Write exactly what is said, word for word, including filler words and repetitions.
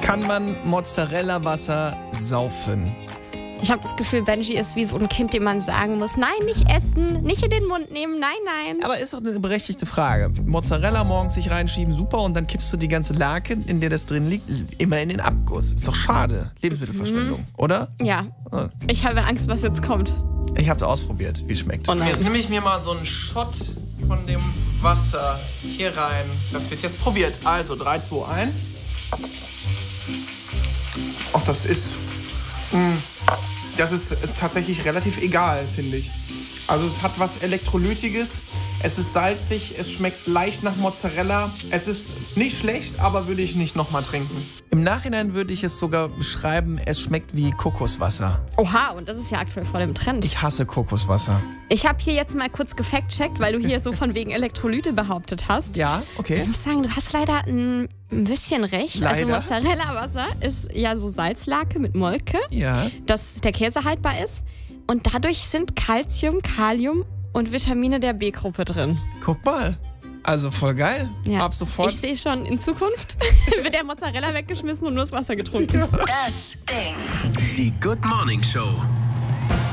Kann man Mozzarella-Wasser saufen? Ich habe das Gefühl, Benji ist wie so ein Kind, dem man sagen muss, nein, nicht essen, nicht in den Mund nehmen, nein, nein. Aber ist doch eine berechtigte Frage. Mozzarella morgens sich reinschieben, super, und dann kippst du die ganze Lake, in der das drin liegt, immer in den Abguss. Ist doch schade. Lebensmittelverschwendung, mhm. oder? Ja. Oh. Ich habe Angst, was jetzt kommt. Ich habe es ausprobiert, wie es schmeckt. Und jetzt nehme ich mir mal so einen Shot von dem Wasser hier rein. Das wird jetzt probiert. Also drei, zwei, eins. Ach, das ist... Mh. Das ist, ist tatsächlich relativ egal, finde ich. Also es hat was Elektrolytisches, es ist salzig, es schmeckt leicht nach Mozzarella. Es ist nicht schlecht, aber würde ich nicht nochmal trinken. Im Nachhinein würde ich es sogar beschreiben, es schmeckt wie Kokoswasser. Oha, und das ist ja aktuell voll im Trend. Ich hasse Kokoswasser. Ich habe hier jetzt mal kurz gefact-checkt, weil du hier so von wegen Elektrolyte behauptet hast. Ja, okay. Ich muss sagen, du hast leider ein bisschen recht. Leider. Also Mozzarella-Wasser ist ja so Salzlake mit Molke, Ja. dass der Käse haltbar ist. Und dadurch sind Calcium, Kalium und Vitamine der B-Gruppe drin. Guck mal. Also voll geil. Ja. Ab sofort. Ich sehe schon, in Zukunft wird der Mozzarella weggeschmissen und nur das Wasser getrunken. Das Ding. Die Good Morning Show.